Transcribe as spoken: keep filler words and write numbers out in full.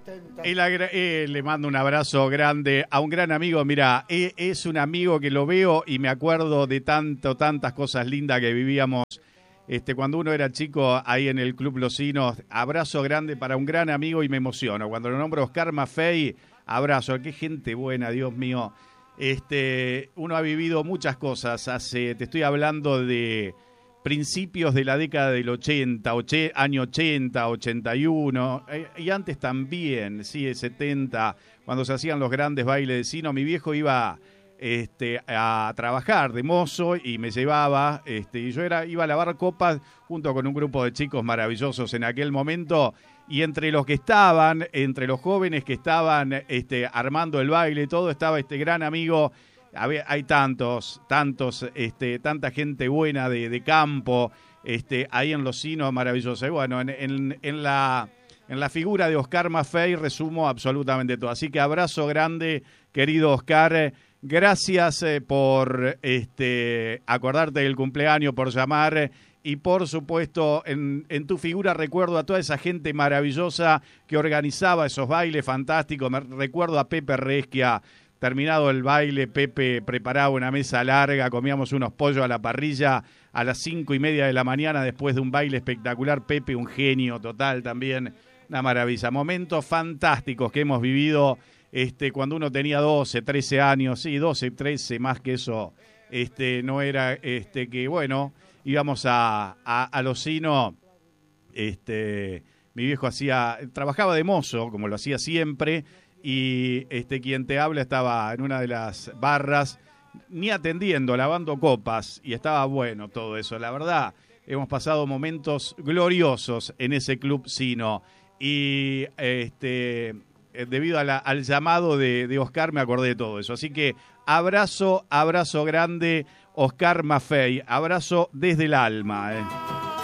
setenta. Y la, eh, le mando un abrazo grande a un gran amigo. Mira, eh, es un amigo que lo veo y me acuerdo de tanto, tantas cosas lindas que vivíamos este, cuando uno era chico ahí en el Club Los Sinos. Abrazo grande para un gran amigo y me emociono. Cuando lo nombro Oscar Maffei, abrazo. Qué gente buena, Dios mío. Este, uno ha vivido muchas cosas. Hace, te estoy hablando de principios de la década del ochenta, oche, año ochenta, ochenta y uno, eh, y antes también, sí, setenta, cuando se hacían los grandes bailes de Sino. Mi viejo iba este, a trabajar de mozo y me llevaba, este, y yo era, iba a lavar copas junto con un grupo de chicos maravillosos en aquel momento, y entre los que estaban, entre los jóvenes que estaban este, armando el baile, todo estaba este gran amigo. Hay tantos, tantos, este, tanta gente buena de, de campo, este, ahí en Los Sinos, maravilloso. Y bueno, en, en, en, la, en la figura de Oscar Maffei resumo absolutamente todo. Así que abrazo grande, querido Oscar. Gracias eh, por este, acordarte del cumpleaños, por llamar. Y por supuesto, en, en tu figura recuerdo a toda esa gente maravillosa que organizaba esos bailes fantásticos. Me recuerdo a Pepe Resquia. Terminado el baile, Pepe preparaba una mesa larga, comíamos unos pollos a la parrilla a las cinco y media de la mañana después de un baile espectacular. Pepe, un genio total también, una maravilla. Momentos fantásticos que hemos vivido este, cuando uno tenía doce, trece años, sí, doce, trece, más que eso, este, no era este, que, bueno, íbamos a, a, a Los Sinos, este, mi viejo hacía, trabajaba de mozo, como lo hacía siempre. Y este quien te habla estaba en una de las barras, ni atendiendo, lavando copas, y estaba bueno todo eso. La verdad, hemos pasado momentos gloriosos en ese Club Sino. Y este debido a la, al llamado de, de Oscar me acordé de todo eso. Así que abrazo, abrazo grande, Oscar Maffei. Abrazo desde el alma. Eh.